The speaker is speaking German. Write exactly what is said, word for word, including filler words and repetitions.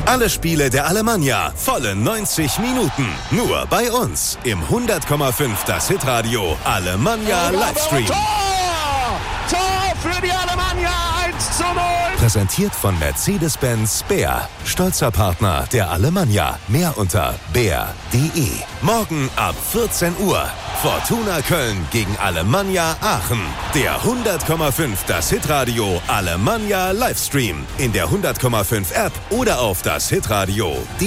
Alle Spiele der Alemannia, volle neunzig Minuten. Nur bei uns im hundert Komma fünf Das Hitradio Alemannia Livestream. Tor! Tor für die Alemannia, eins zu null. Präsentiert von Mercedes-Benz Bär. Stolzer Partner der Alemannia. Mehr unter bär punkt de. Morgen ab vierzehn Uhr. Fortuna Köln gegen Alemannia Aachen. Der hundert Komma fünf Das Hitradio Alemannia Livestream. In der hundert Komma fünf App oder auf das hitradio punkt de.